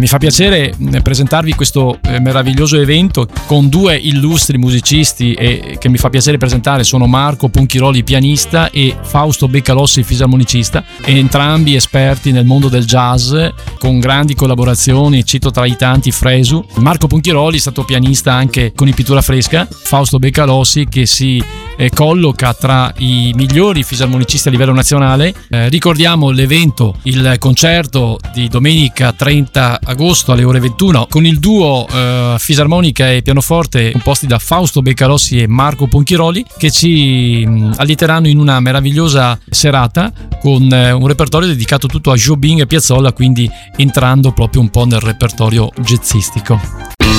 fa piacere presentarvi questo meraviglioso evento con due illustri musicisti che mi fa piacere presentare. Sono Marco Ponchiroli, pianista, e Fausto Beccalossi, fisarmonicista, entrambi esperti nel mondo del jazz, con grandi collaborazioni, cito tra i tanti Fresu. Marco Ponchiroli è stato pianista anche con i Pittura Fresca, Fausto Beccalossi che si colloca tra i migliori fisarmonicisti a livello nazionale. Ricordiamo l'evento, il concerto di domenica 30 agosto alle ore 21 con il duo fisarmonica e pianoforte composti da Fausto Beccalossi e Marco Ponchiroli, che ci allieteranno in una meravigliosa serata con un repertorio dedicato tutto a Jobim e Piazzolla, quindi entrando proprio un po' nel repertorio jazzistico.